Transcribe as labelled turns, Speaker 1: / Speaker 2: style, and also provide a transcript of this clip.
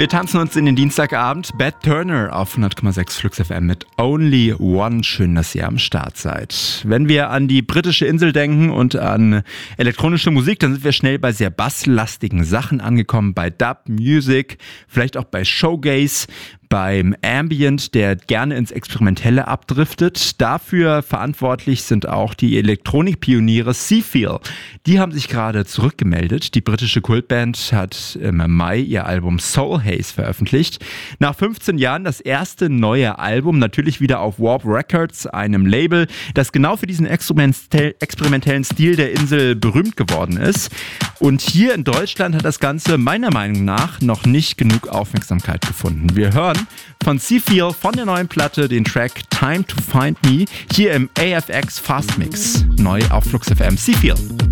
Speaker 1: Wir tanzen uns in den Dienstagabend. Bad Turner auf 100,6 Flux FM mit Only One. Schön, dass ihr am Start seid. Wenn wir an die britische Insel denken und an elektronische Musik, dann sind wir schnell bei sehr basslastigen Sachen angekommen. Bei Dub Music, vielleicht auch bei Showgaze, beim Ambient, der gerne ins Experimentelle abdriftet. Dafür verantwortlich sind auch die Elektronikpioniere Seafeel. Die haben sich gerade zurückgemeldet. Die britische Kultband hat im Mai ihr Album Soul Haze veröffentlicht. Nach 15 Jahren das erste neue Album, natürlich wieder auf Warp Records, einem Label, das genau für diesen experimentellen Stil der Insel berühmt geworden ist. Und hier in Deutschland hat das Ganze meiner Meinung nach noch nicht genug Aufmerksamkeit gefunden. Wir hören von Seafeel von der neuen Platte den Track Time to Find Me hier im AFX Fast Mix. Neu auf Flux FM. Seafeel.